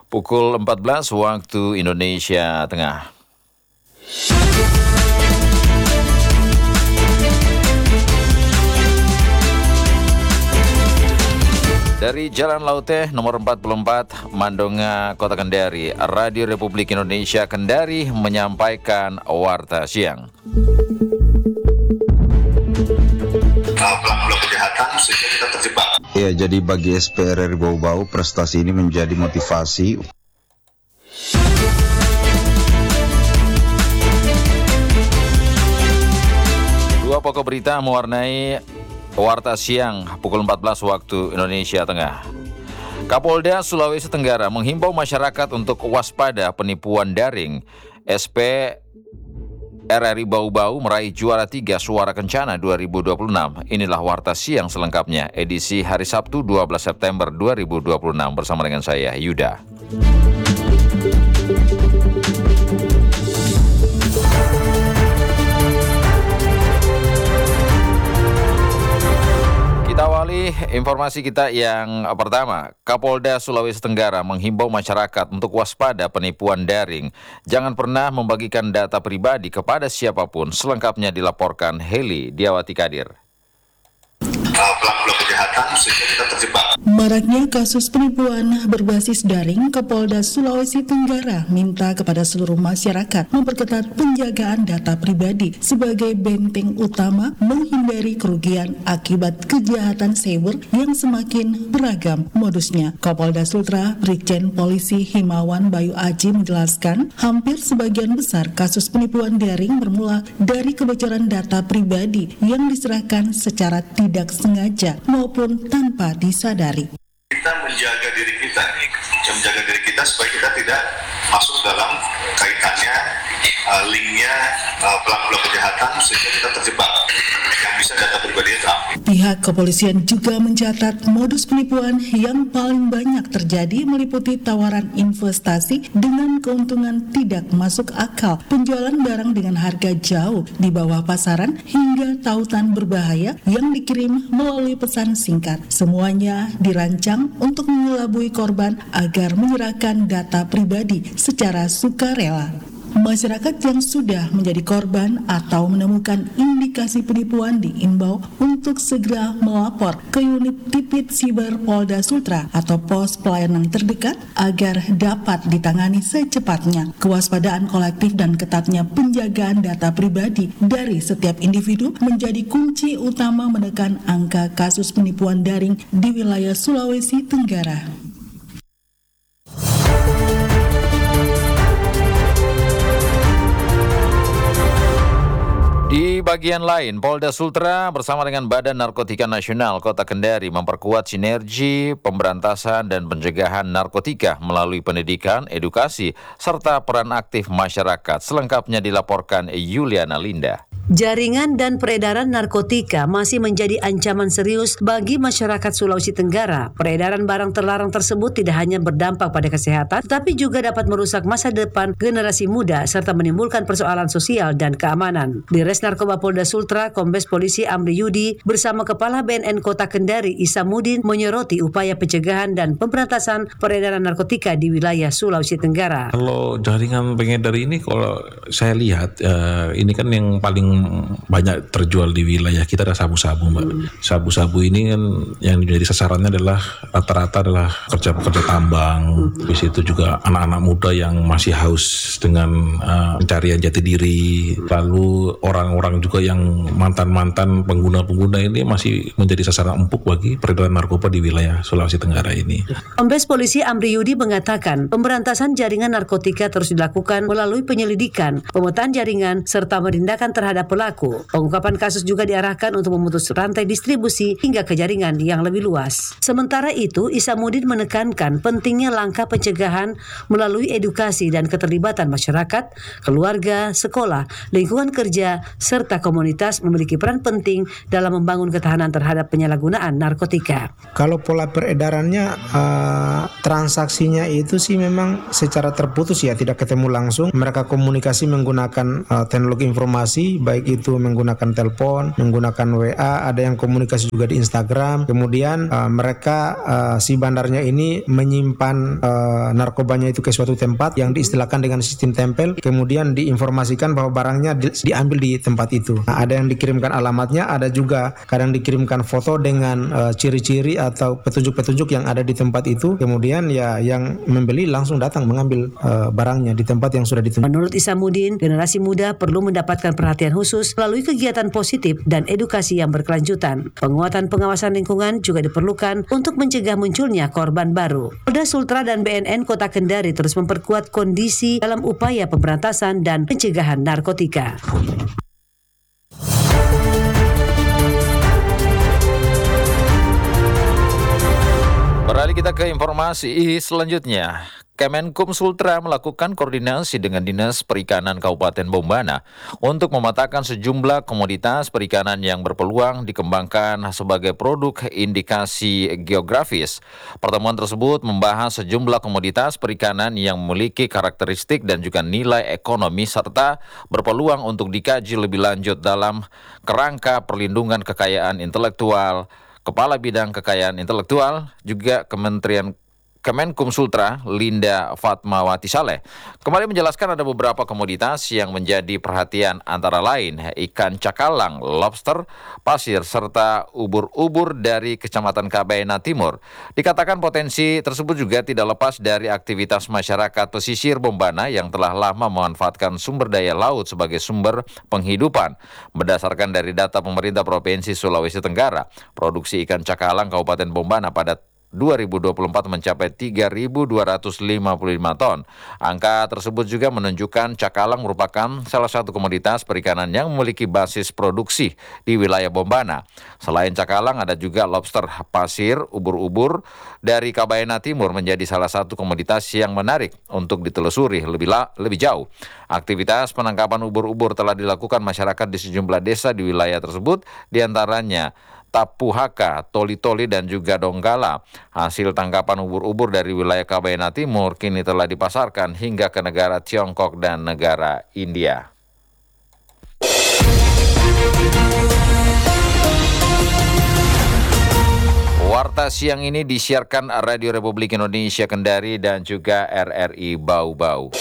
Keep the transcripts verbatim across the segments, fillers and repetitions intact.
Pukul empat belas waktu Indonesia Tengah. Dari Jalan Laute nomor empat puluh empat, Mandonga, Kota Kendari, Radio Republik Indonesia Kendari menyampaikan warta siang. Pelaku kejahatan sehingga kita terjebak. Ya, jadi bagi S P R R I Bau-Bau, prestasi ini menjadi motivasi. Dua pokok berita mewarnai warta siang pukul empat belas waktu Indonesia Tengah. Kapolda Sulawesi Tenggara menghimbau masyarakat untuk waspada penipuan daring. S P R R I Bau-Bau meraih juara tiga Suara Kencana dua ribu dua puluh enam. Inilah warta siang selengkapnya, edisi hari Sabtu dua belas September dua ribu dua puluh enam bersama dengan saya, Yuda. Kita awali informasi kita yang pertama. Kapolda Sulawesi Tenggara menghimbau masyarakat untuk waspada penipuan daring. Jangan pernah membagikan data pribadi kepada siapapun. Selengkapnya dilaporkan Heli Diawati Kadir. Pelaku kejahatan sehingga kita terjebak. Maraknya kasus penipuan berbasis daring, Kapolda Sulawesi Tenggara minta kepada seluruh masyarakat memperketat penjagaan data pribadi sebagai benteng utama menghindari kerugian akibat kejahatan cyber yang semakin beragam modusnya. Kapolda Sultra Brigjen Polisi Himawan Bayu Aji menjelaskan, hampir sebagian besar kasus penipuan daring bermula dari kebocoran data pribadi yang diserahkan secara tidak sengaja maupun tanpa disadari. Kita menjaga diri kita, kita menjaga diri kita supaya kita tidak masuk dalam kaitannya, uh, linknya uh, pelaku kejahatan sehingga kita terjebak yang bisa data pribadi terambil. Pihak kepolisian juga mencatat modus penipuan yang paling banyak terjadi meliputi tawaran investasi dengan keuntungan tidak masuk akal, penjualan barang dengan harga jauh di bawah pasaran, hingga tautan berbahaya yang dikirim melalui pesan singkat. Semuanya dirancang untuk mengelabui korban agar menyerahkan data pribadi secara sukarela. Masyarakat yang sudah menjadi korban atau menemukan indikasi penipuan diimbau untuk segera melapor ke unit Tipit Siber Polda Sultra atau pos pelayanan terdekat agar dapat ditangani secepatnya. Kewaspadaan kolektif dan ketatnya penjagaan data pribadi dari setiap individu menjadi kunci utama menekan angka kasus penipuan daring di wilayah Sulawesi Tenggara. Di bagian lain, Polda Sultra bersama dengan Badan Narkotika Nasional Kota Kendari memperkuat sinergi pemberantasan dan pencegahan narkotika melalui pendidikan, edukasi, serta peran aktif masyarakat. Selengkapnya dilaporkan Yuliana Linda. Jaringan dan peredaran narkotika masih menjadi ancaman serius bagi masyarakat Sulawesi Tenggara. Peredaran barang terlarang tersebut tidak hanya berdampak pada kesehatan, tetapi juga dapat merusak masa depan generasi muda serta menimbulkan persoalan sosial dan keamanan. Di Res Narkoba Polda Sultra, Kombes Polisi Amri Yudi bersama Kepala B N N Kota Kendari Isamuddin menyoroti upaya pencegahan dan pemberantasan peredaran narkotika di wilayah Sulawesi Tenggara. Kalau jaringan pengedar ini, kalau saya lihat uh, ini kan yang paling banyak terjual di wilayah kita ada sabu-sabu, Mbak. Hmm. Sabu-sabu ini kan yang menjadi sasarannya adalah rata-rata adalah pekerja-pekerja tambang. Hmm. Di situ juga anak-anak muda yang masih haus dengan uh, pencarian jati diri. Lalu orang-orang juga yang mantan-mantan pengguna-pengguna ini masih menjadi sasaran empuk bagi peredaran narkoba di wilayah Sulawesi Tenggara ini. Kombes Polisi Amri Yudi mengatakan pemberantasan jaringan narkotika terus dilakukan melalui penyelidikan, pemetaan jaringan, serta penindakan terhadap pelaku. Pengungkapan kasus juga diarahkan untuk memutus rantai distribusi hingga ke jaringan yang lebih luas. Sementara itu, Isamuddin menekankan pentingnya langkah pencegahan melalui edukasi dan keterlibatan masyarakat, keluarga, sekolah, lingkungan kerja, serta komunitas memiliki peran penting dalam membangun ketahanan terhadap penyalahgunaan narkotika. Kalau pola peredarannya, uh, transaksinya itu sih memang secara terputus ya, tidak ketemu langsung. Mereka komunikasi menggunakan uh, teknologi informasi, baik itu menggunakan telepon, menggunakan W A, ada yang komunikasi juga di Instagram. Kemudian uh, mereka uh, si bandarnya ini menyimpan uh, narkobanya itu ke suatu tempat yang diistilahkan dengan sistem tempel, kemudian diinformasikan bahwa barangnya di, diambil di tempat itu. Nah, ada yang dikirimkan alamatnya, ada juga kadang dikirimkan foto dengan uh, ciri-ciri atau petunjuk-petunjuk yang ada di tempat itu. Kemudian ya yang membeli langsung datang mengambil uh, barangnya di tempat yang sudah ditentukan. Menurut Isamuddin, generasi muda perlu mendapatkan perhatian khusus melalui kegiatan positif dan edukasi yang berkelanjutan. Penguatan pengawasan lingkungan juga diperlukan untuk mencegah munculnya korban baru. Polda Sultra dan B N N Kota Kendari terus memperkuat kondisi dalam upaya pemberantasan dan pencegahan narkotika. Beralih kita ke informasi selanjutnya. Kemenkum Sultra melakukan koordinasi dengan Dinas Perikanan Kabupaten Bombana untuk memetakan sejumlah komoditas perikanan yang berpeluang dikembangkan sebagai produk indikasi geografis. Pertemuan tersebut membahas sejumlah komoditas perikanan yang memiliki karakteristik dan juga nilai ekonomi serta berpeluang untuk dikaji lebih lanjut dalam kerangka perlindungan kekayaan intelektual. Kepala Bidang Kekayaan Intelektual juga Kementerian Kemenkum Sultra, Linda Fatmawati Saleh, kembali menjelaskan ada beberapa komoditas yang menjadi perhatian antara lain ikan cakalang, lobster, pasir, serta ubur-ubur dari Kecamatan Kabaena Timur. Dikatakan potensi tersebut juga tidak lepas dari aktivitas masyarakat pesisir Bombana yang telah lama memanfaatkan sumber daya laut sebagai sumber penghidupan. Berdasarkan dari data pemerintah Provinsi Sulawesi Tenggara, produksi ikan cakalang Kabupaten Bombana pada dua ribu dua puluh empat mencapai tiga ribu dua ratus lima puluh lima ton. Angka tersebut juga menunjukkan cakalang merupakan salah satu komoditas perikanan yang memiliki basis produksi di wilayah Bombana. Selain cakalang, ada juga lobster, pasir, ubur-ubur dari Kabaena Timur menjadi salah satu komoditas yang menarik untuk ditelusuri lebih, la, lebih jauh. Aktivitas penangkapan ubur-ubur telah dilakukan masyarakat di sejumlah desa di wilayah tersebut, diantaranya Tapuhaka, Toli-Toli, dan juga Donggala. Hasil tangkapan ubur-ubur dari wilayah Kabaena Timur kini telah dipasarkan hingga ke negara Tiongkok dan negara India. Warta siang ini disiarkan Radio Republik Indonesia Kendari dan juga R R I Bau-Bau.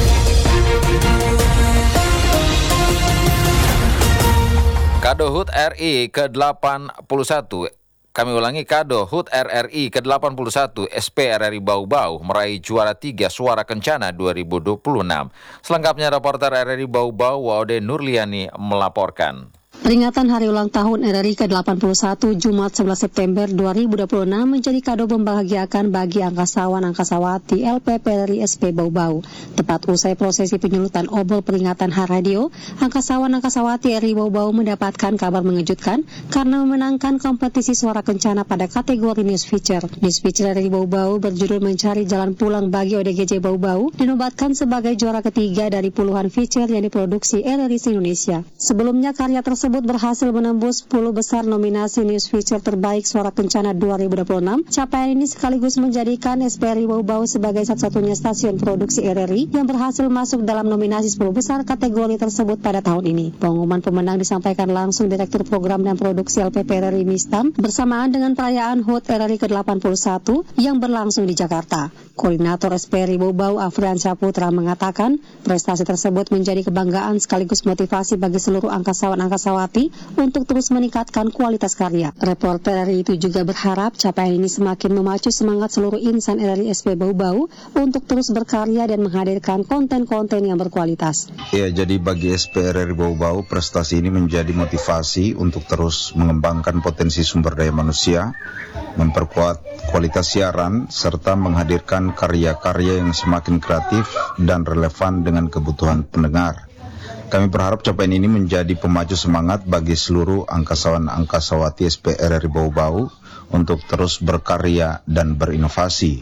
Kado H U T R I ke delapan puluh satu, kami ulangi, Kado H U T R R I ke delapan puluh satu S P R R I Bau-Bau meraih juara tiga Suara Kencana dua ribu dua puluh enam. Selengkapnya reporter R R I Bau-Bau Waude Nurliani melaporkan. Peringatan Hari Ulang Tahun R R I ke delapan puluh satu Jumat sebelas September dua ribu dua puluh enam menjadi kado membahagiakan bagi angkasawan-angkasawati L P P R R I S P Bau-Bau. Tepat usai prosesi penyulutan obor peringatan Hari Radio, angkasawan-angkasawati R R I Bau-Bau mendapatkan kabar mengejutkan karena memenangkan kompetisi Suara Kencana pada kategori News Feature. News Feature R R I Bau-Bau berjudul Mencari Jalan Pulang bagi O D G J Bau-Bau dinobatkan sebagai juara ketiga dari puluhan feature yang diproduksi R R I se-Indonesia. Sebelumnya karya tersebut tersebut berhasil menembus sepuluh besar nominasi News Feature Terbaik Suara Kencana dua ribu dua puluh enam. Capaian ini sekaligus menjadikan S P R R I Bau-Bau sebagai satu-satunya stasiun produksi R R I yang berhasil masuk dalam nominasi sepuluh besar kategori tersebut pada tahun ini. Pengumuman pemenang disampaikan langsung Direktur Program dan Produksi L P P R R I Mistam bersamaan dengan perayaan H U T R R I ke delapan puluh satu yang berlangsung di Jakarta. Koordinator S P R R I Bau-Bau Afrian Saputra mengatakan prestasi tersebut menjadi kebanggaan sekaligus motivasi bagi seluruh angkasawan-angkasawati untuk terus meningkatkan kualitas karya. Reporter R R I itu juga berharap capaian ini semakin memacu semangat seluruh insan R R I S P Bau-Bau untuk terus berkarya dan menghadirkan konten-konten yang berkualitas. Ya, jadi bagi S P R R I Bau-Bau, prestasi ini menjadi motivasi untuk terus mengembangkan potensi sumber daya manusia, memperkuat kualitas siaran, serta menghadirkan karya-karya yang semakin kreatif dan relevan dengan kebutuhan pendengar. Kami berharap capaian ini menjadi pemacu semangat bagi seluruh angkasawan-angkasawati S P R R I Bau-Bau untuk terus berkarya dan berinovasi.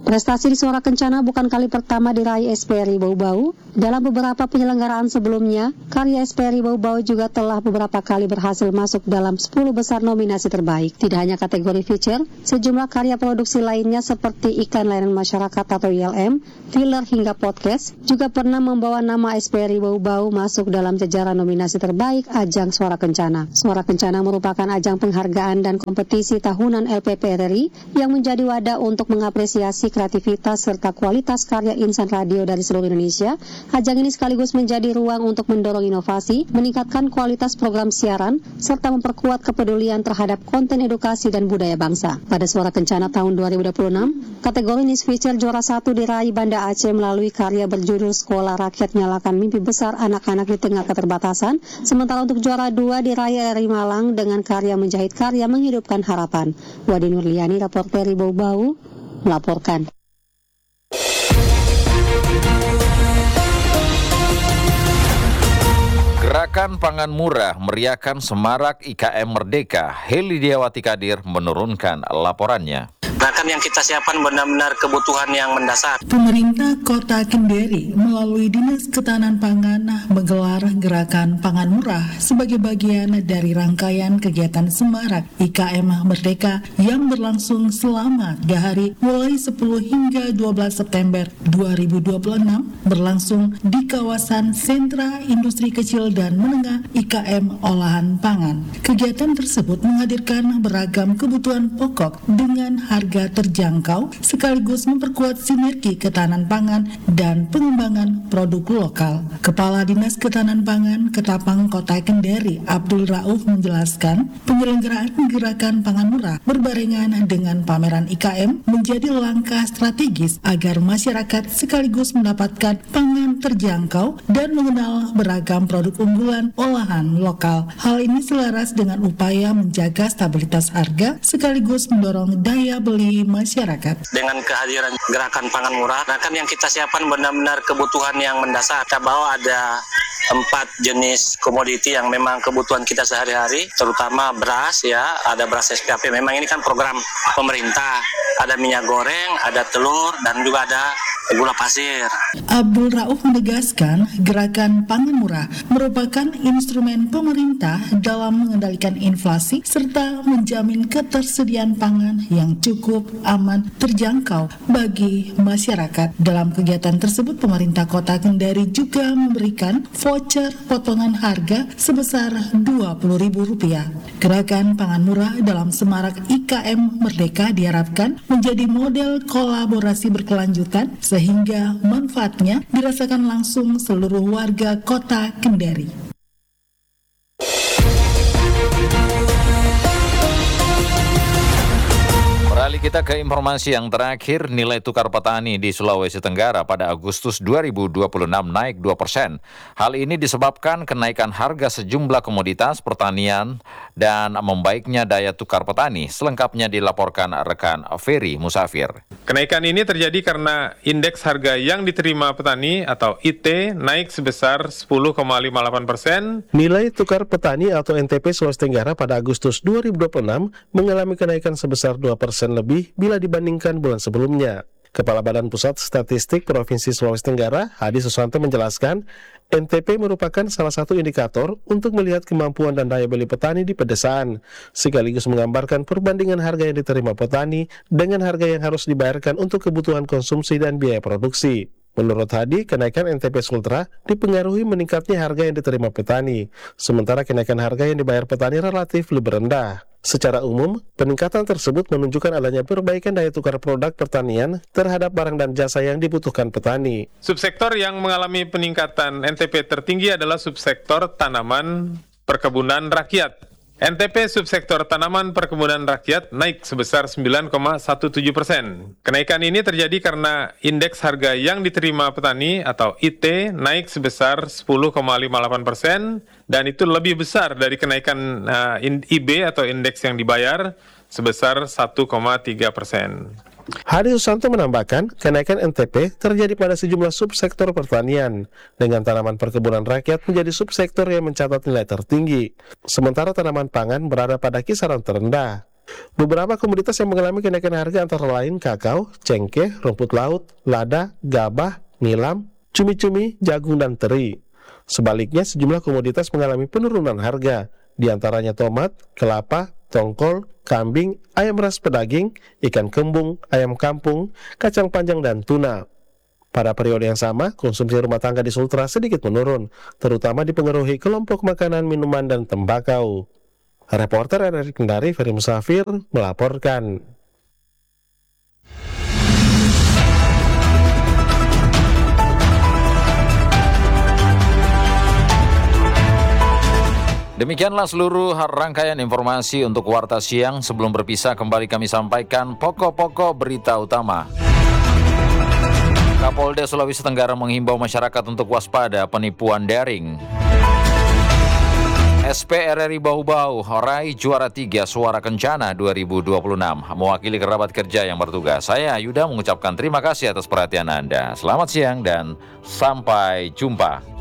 Prestasi di Suara Kencana bukan kali pertama diraih S P R I Bau-Bau. Dalam beberapa penyelenggaraan sebelumnya, karya S P R I Bau-Bau juga telah beberapa kali berhasil masuk dalam sepuluh besar nominasi terbaik. Tidak hanya kategori feature, sejumlah karya produksi lainnya seperti Iklan Layanan Masyarakat atau I L M, thriller hingga podcast, juga pernah membawa nama S P R I Bau-Bau masuk dalam jajaran nominasi terbaik ajang Suara Kencana. Suara Kencana merupakan ajang penghargaan dan kompetisi tahunan L P P R R I yang menjadi wadah untuk mengapresiasi kreativitas serta kualitas karya insan radio dari seluruh Indonesia. Ajang ini sekaligus menjadi ruang untuk mendorong inovasi, meningkatkan kualitas program siaran, serta memperkuat kepedulian terhadap konten edukasi dan budaya bangsa. Pada Suara Kencana tahun dua ribu dua puluh enam, kategori Niche Feature juara satu diraih Banda Aceh melalui karya berjudul Sekolah Rakyat Nyalakan Mimpi Besar Anak-Anak di Tengah Keterbatasan, sementara untuk juara dua diraih R R I Malang dengan karya Menjahit Karya Menghidupkan Harapan. Wadi Nurliani, reporter Bau-Bau, melaporkan. Gerakan Pangan Murah meriahkan semarak I K M Merdeka. Heli Diawati Kadir menurunkan laporannya. Gerakan yang kita siapkan benar-benar kebutuhan yang mendasar. Pemerintah Kota Kendari melalui Dinas Ketahanan Pangan menggelar Gerakan Pangan Murah sebagai bagian dari rangkaian kegiatan Semarak I K M Merdeka yang berlangsung selama tiga hari mulai sepuluh hingga dua belas September dua ribu dua puluh enam berlangsung di kawasan Sentra Industri Kecil dan Menengah I K M Olahan Pangan. Kegiatan tersebut menghadirkan beragam kebutuhan pokok dengan harga terjangkau sekaligus memperkuat sinergi ketahanan pangan dan pengembangan produk lokal. Kepala Dinas Ketahanan Pangan Ketapang Kota Kendari Abdul Rauf menjelaskan penyelenggaraan Gerakan Pangan Murah berbarengan dengan pameran I K M menjadi langkah strategis agar masyarakat sekaligus mendapatkan pangan terjangkau dan mengenal beragam produk unggulan olahan lokal. Hal ini selaras dengan upaya menjaga stabilitas harga sekaligus mendorong daya beli masyarakat. Dengan kehadiran Gerakan Pangan Murah, gerakan yang kita siapkan benar-benar kebutuhan yang mendasar. Kita bawa ada empat jenis komoditi yang memang kebutuhan kita sehari-hari, terutama beras ya, ada beras S P A P. Memang ini kan program pemerintah. Ada minyak goreng, ada telur, dan juga ada gula pasir. Abdul Rauf menegaskan Gerakan Pangan Murah merupakan instrumen pemerintah dalam mengendalikan inflasi serta menjamin ketersediaan pangan yang cukup, aman, terjangkau bagi masyarakat. Dalam kegiatan tersebut, pemerintah Kota Kendari juga memberikan voucher potongan harga sebesar dua puluh ribu rupiah. Gerakan Pangan Murah dalam Semarak I K M Merdeka diharapkan menjadi model kolaborasi berkelanjutan sehingga manfaatnya dirasakan langsung seluruh warga Kota Kendari. Beralih kita ke informasi yang terakhir, nilai tukar petani di Sulawesi Tenggara pada Agustus dua ribu dua puluh enam naik dua persen. Hal ini disebabkan kenaikan harga sejumlah komoditas pertanian dan membaiknya daya tukar petani. Selengkapnya dilaporkan rekan Ferry Musafir. Kenaikan ini terjadi karena indeks harga yang diterima petani atau I T naik sebesar sepuluh koma lima delapan persen. Nilai tukar petani atau N T P Sulawesi Tenggara pada Agustus dua ribu dua puluh enam mengalami kenaikan sebesar dua persen lebih bila dibandingkan bulan sebelumnya. Kepala Badan Pusat Statistik Provinsi Sulawesi Tenggara, Hadi Susanto menjelaskan, N T P merupakan salah satu indikator untuk melihat kemampuan dan daya beli petani di pedesaan, sekaligus menggambarkan perbandingan harga yang diterima petani dengan harga yang harus dibayarkan untuk kebutuhan konsumsi dan biaya produksi. Menurut Hadi, kenaikan N T P Sultra dipengaruhi meningkatnya harga yang diterima petani, sementara kenaikan harga yang dibayar petani relatif lebih rendah. Secara umum, peningkatan tersebut menunjukkan adanya perbaikan daya tukar produk pertanian terhadap barang dan jasa yang dibutuhkan petani. Subsektor yang mengalami peningkatan N T P tertinggi adalah subsektor tanaman perkebunan rakyat. N T P subsektor tanaman perkebunan rakyat naik sebesar sembilan koma tujuh belas persen. Kenaikan ini terjadi karena indeks harga yang diterima petani atau I T naik sebesar sepuluh koma lima delapan persen dan itu lebih besar dari kenaikan uh, I B atau indeks yang dibayar sebesar satu koma tiga persen. Hadi Susanto menambahkan, kenaikan N T P terjadi pada sejumlah subsektor pertanian, dengan tanaman perkebunan rakyat menjadi subsektor yang mencatat nilai tertinggi, sementara tanaman pangan berada pada kisaran terendah. Beberapa komoditas yang mengalami kenaikan harga antara lain kakao, cengkeh, rumput laut, lada, gabah, nilam, cumi-cumi, jagung, dan teri. Sebaliknya, sejumlah komoditas mengalami penurunan harga, di antaranya tomat, kelapa, tongkol, kambing, ayam ras pedaging, ikan kembung, ayam kampung, kacang panjang, dan tuna. Pada periode yang sama, konsumsi rumah tangga di Sultra sedikit menurun, terutama dipengaruhi kelompok makanan, minuman, dan tembakau. Reporter R R I Kendari, Ferry Musafir, melaporkan. Demikianlah seluruh rangkaian informasi untuk Warta Siang. Sebelum berpisah, kembali kami sampaikan pokok-pokok berita utama. Kapolda Sulawesi Tenggara menghimbau masyarakat untuk waspada penipuan daring. S P R R I Bau-Bau raih juara tiga Suara Kencana dua ribu dua puluh enam, mewakili kerabat kerja yang bertugas. Saya Yuda mengucapkan terima kasih atas perhatian Anda. Selamat siang dan sampai jumpa.